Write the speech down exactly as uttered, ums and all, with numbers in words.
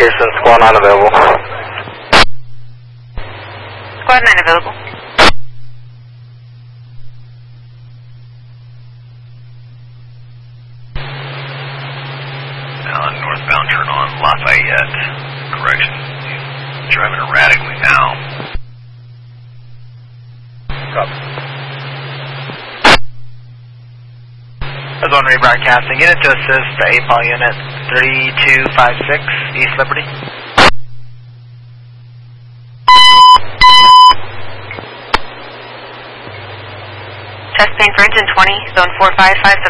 Pearson, Squad nine available. Squad nine available. Now on northbound, turn on Lafayette. Correction. He's driving erratically now. Copy. That's on rebroadcasting. Unit to assist the A P O L unit three two five six, East Liberty. Chest pain for engine twenty, zone four five five seven.